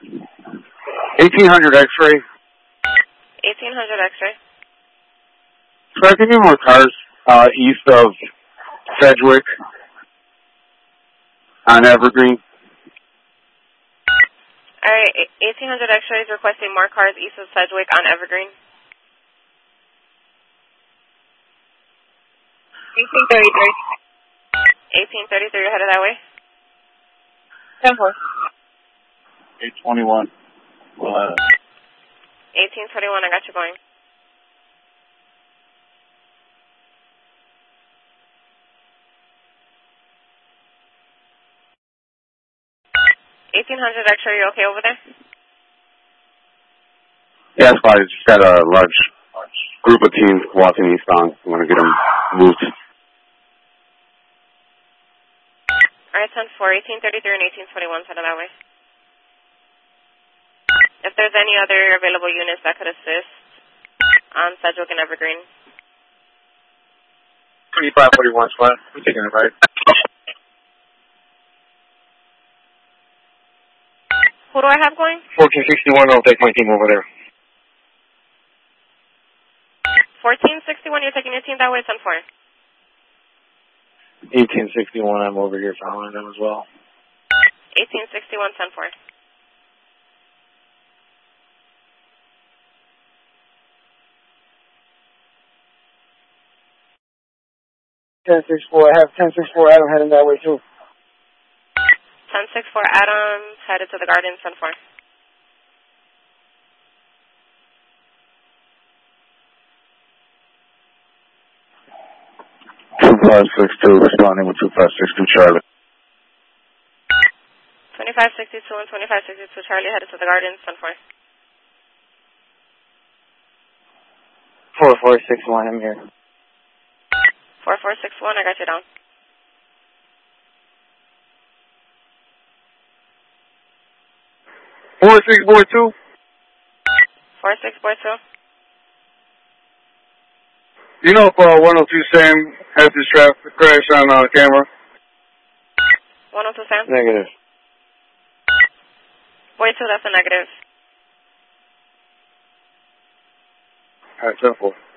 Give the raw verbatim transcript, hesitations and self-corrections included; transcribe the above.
eighteen hundred X-ray. eighteen hundred X-ray. Try to give me more cars uh, east of Sedgwick on Evergreen. Alright, eighteen hundred X-ray is requesting more cars east of Sedgwick on Evergreen. eighteen thirty-three. eighteen thirty-three, you're headed that way? ten four. eight twenty-one. Well, uh, eighteen twenty-one, I got you going. eighteen hundred X-ray, you okay over there? yeah, it's fine. Just got a large group of teams walking eastbound. I want to get them moved. Alright, ten four, eighteen thirty-three and eighteen twenty-one, headed that way. If there's any other available units that could assist on Sedgwick and Evergreen. twenty-five forty-one spot. I'm taking it right. Who do I have going? fourteen sixty-one, I'll take my team over there. fourteen sixty-one, you're taking your team that way, ten four. eighteen sixty-one, I'm over here following them as well. eighteen sixty-one, ten four. ten six four, I have ten six four Adam heading that way too. ten six four, Adam, headed to the Gardens, ten four. two five six two, responding with two five six two Charlie. twenty-five sixty-two and twenty-five sixty-two Charlie, headed to the Gardens, ten four. four four six one, I'm here. four four six one, I got you down. four six four two. four six four two. You know if uh, one oh two Sam has this traffic crash on uh, camera? one oh two Sam? Negative. forty-two, that's a negative. Alright, ten four.